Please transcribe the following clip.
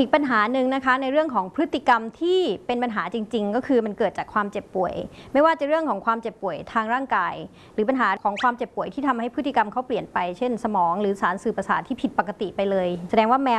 อีกปัญหาหนึ่งนะคะในเรื่องของพฤติกรรมที่เป็นปัญหาจริงๆก็คือมันเกิดจากความเจ็บป่วยไม่ว่าจะเรื่องของความเจ็บป่วยทางร่างกายหรือปัญหาของความเจ็บป่วยที่ทำให้พฤติกรรมเขาเปลี่ยนไปเช่นสมองหรือสารสื่อประสาทที่ผิดปกติไปเลยแสดงว่าแม